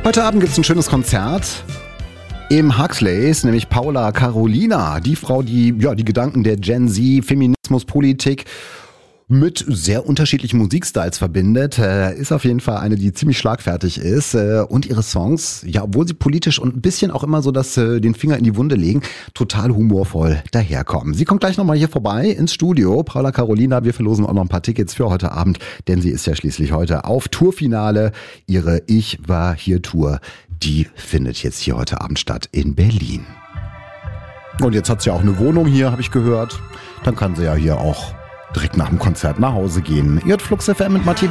Heute Abend gibt es ein schönes Konzert im Huxleys, nämlich Paula Carolina, die Frau, die die Gedanken der Gen Z, Feminismus, Politik mit sehr unterschiedlichen Musikstyles verbindet. Ist auf jeden Fall eine, die ziemlich schlagfertig ist und ihre Songs, ja, obwohl sie politisch und ein bisschen auch immer so den Finger in die Wunde legen, total humorvoll daherkommen. Sie kommt gleich nochmal hier vorbei ins Studio. Paula Carolina, wir verlosen auch noch ein paar Tickets für heute Abend, denn sie ist ja schließlich heute auf Tourfinale. Ihre Ich war hier Tour, die findet jetzt hier heute Abend statt in Berlin. Und jetzt hat sie auch eine Wohnung hier, habe ich gehört. Dann kann sie ja hier auch direkt nach dem Konzert nach Hause gehen. Ihr hört Flux FM mit Matthias.